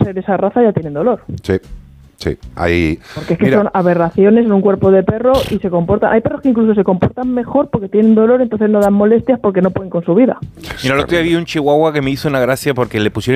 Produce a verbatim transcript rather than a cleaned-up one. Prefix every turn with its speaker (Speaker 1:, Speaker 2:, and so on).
Speaker 1: ser esa raza ya tienen dolor.
Speaker 2: Sí. Sí, hay...
Speaker 1: Porque es que
Speaker 2: Mira,
Speaker 1: son aberraciones en un cuerpo de perro y se comportan... Hay perros que incluso se comportan mejor porque tienen dolor, entonces no dan molestias porque no pueden con su vida.
Speaker 3: Mira, el otro día vi un chihuahua que me hizo una gracia porque le pusieron